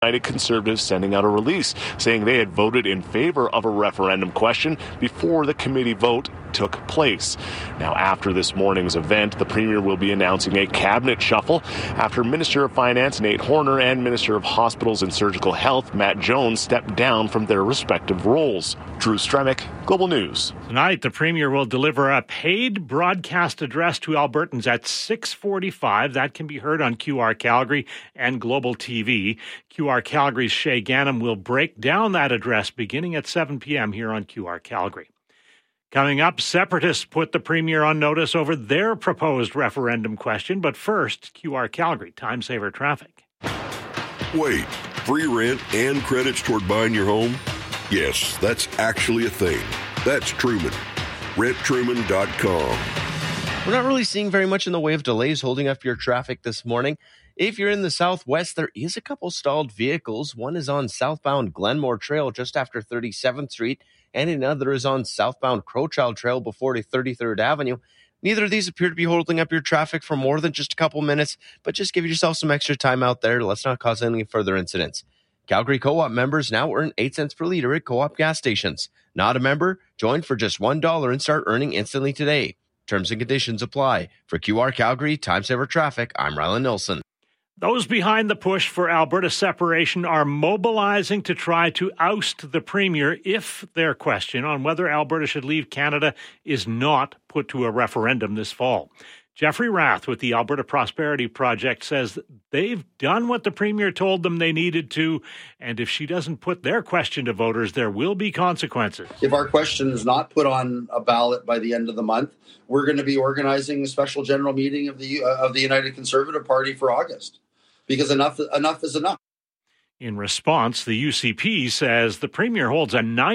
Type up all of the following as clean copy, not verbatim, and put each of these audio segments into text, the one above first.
United Conservatives sending out a release saying they had voted in favor of a referendum question before the committee vote took place. Now, after this morning's event, the Premier will be announcing a cabinet shuffle after Minister of Finance Nate Horner and Minister of Hospitals and Surgical Health Matt Jones stepped down from their respective roles. Drew Stremick, Global News. Tonight, the Premier will deliver a paid broadcast address to Albertans at 6:45. That can be heard on QR Calgary and Global TV. QR Calgary's Shay Ganem will break down that address beginning at 7 p.m. here on QR Calgary. Coming up, separatists put the Premier on notice over their proposed referendum question. But first, QR Calgary, Time Saver Traffic. Wait, free rent and credits toward buying your home? Yes, that's actually a thing. That's Truman. RentTruman.com. We're not really seeing very much in the way of delays holding up your traffic this morning. If you're in the southwest, there is a couple stalled vehicles. One is on southbound Glenmore Trail just after 37th Street, and another is on southbound Crowchild Trail before to 33rd Avenue. Neither of these appear to be holding up your traffic for more than just a couple minutes, but just give yourself some extra time out there. Let's not cause any further incidents. Calgary Co-op members now earn 8 cents per liter at Co-op gas stations. Not a member? Join for just $1 and start earning instantly today. Terms and conditions apply. For QR Calgary, Time Saver Traffic, I'm Rylan Nilsson. Those behind the push for Alberta separation are mobilizing to try to oust the Premier if their question on whether Alberta should leave Canada is not put to a referendum this fall. Jeffrey Rath with the Alberta Prosperity Project says they've done what the Premier told them they needed to, and if she doesn't put their question to voters, there will be consequences. If our question is not put on a ballot by the end of the month, we're going to be organizing a special general meeting of the United Conservative Party for August, because enough is enough. In response, the UCP says the Premier holds a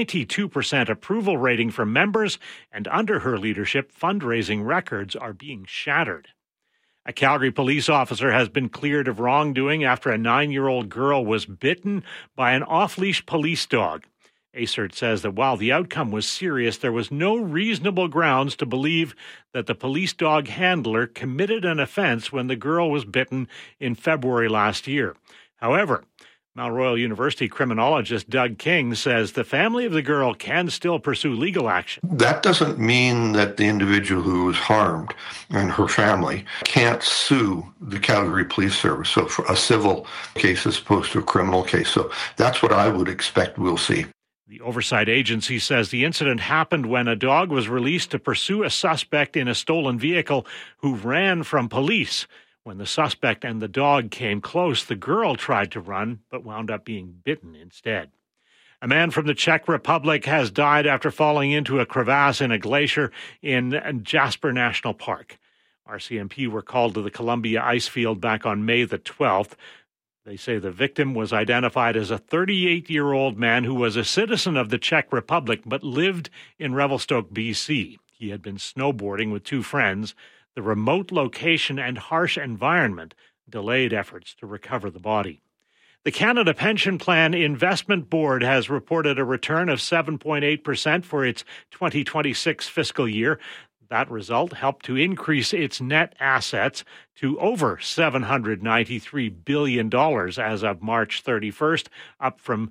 92% approval rating from members, and under her leadership, fundraising records are being shattered. A Calgary police officer has been cleared of wrongdoing after a 9-year-old girl was bitten by an off-leash police dog. ACERT says that while the outcome was serious, there was no reasonable grounds to believe that the police dog handler committed an offense when the girl was bitten in February last year. However, Mount Royal University criminologist Doug King says the family of the girl can still pursue legal action. That doesn't mean that the individual who was harmed and her family can't sue the Calgary Police Service. So for a civil case as opposed to a criminal case. So that's what I would expect we'll see. The oversight agency says the incident happened when a dog was released to pursue a suspect in a stolen vehicle who ran from police. When the suspect and the dog came close, the girl tried to run, but wound up being bitten instead. A man from the Czech Republic has died after falling into a crevasse in a glacier in Jasper National Park. RCMP were called to the Columbia ice field back on May the 12th. They say the victim was identified as a 38-year-old man who was a citizen of the Czech Republic but lived in Revelstoke, BC. He had been snowboarding with 2 friends. The remote location and harsh environment delayed efforts to recover the body. The Canada Pension Plan Investment Board has reported a return of 7.8% for its 2026 fiscal year. That result helped to increase its net assets to over $793 billion as of March 31st, up from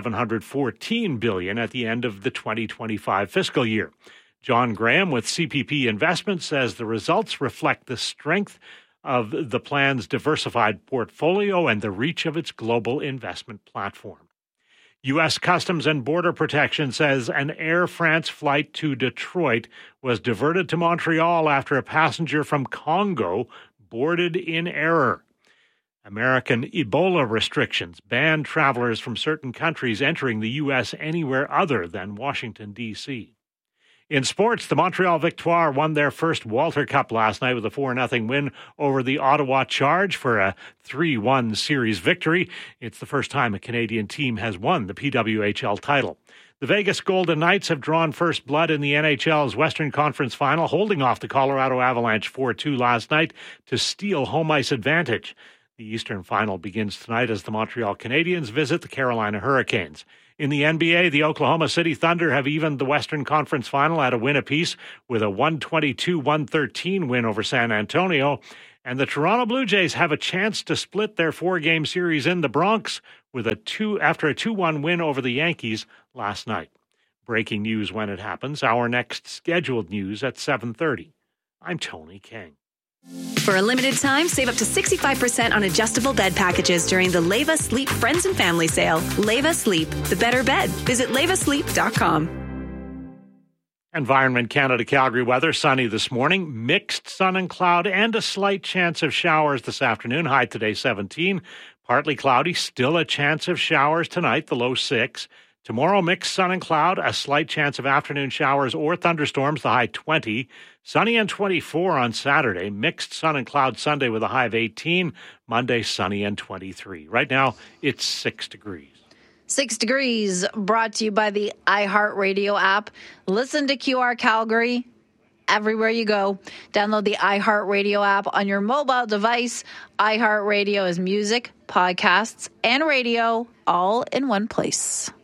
$714 billion at the end of the 2025 fiscal year. John Graham with CPP Investments says the results reflect the strength of the plan's diversified portfolio and the reach of its global investment platform. U.S. Customs and Border Protection says an Air France flight to Detroit was diverted to Montreal after a passenger from Congo boarded in error. American Ebola restrictions ban travelers from certain countries entering the U.S. anywhere other than Washington, D.C. In sports, the Montreal Victoire won their first Walter Cup last night with a 4-0 win over the Ottawa Charge for a 3-1 series victory. It's the first time a Canadian team has won the PWHL title. The Vegas Golden Knights have drawn first blood in the NHL's Western Conference Final, holding off the Colorado Avalanche 4-2 last night to steal home ice advantage. The Eastern Final begins tonight as the Montreal Canadiens visit the Carolina Hurricanes. In the NBA, the Oklahoma City Thunder have evened the Western Conference Final at a win apiece with a 122-113 win over San Antonio. And the Toronto Blue Jays have a chance to split their 4-game series in the Bronx with after a 2-1 win over the Yankees last night. Breaking news when it happens. Our next scheduled news at 7:30. I'm Tony King. For a limited time, save up to 65% on adjustable bed packages during the Leva Sleep Friends and Family Sale. Leva Sleep, the better bed. Visit levasleep.com. Environment Canada Calgary weather, sunny this morning, mixed sun and cloud, and a slight chance of showers this afternoon. High today 17, partly cloudy, still a chance of showers tonight, the low 6. Tomorrow, mixed sun and cloud, a slight chance of afternoon showers or thunderstorms, the high 20. Sunny and 24 on Saturday, mixed sun and cloud Sunday with a high of 18. Monday, sunny and 23. Right now, it's 6 degrees. 6 degrees, brought to you by the iHeartRadio app. Listen to QR Calgary everywhere you go. Download the iHeartRadio app on your mobile device. iHeartRadio is music, podcasts, and radio all in one place.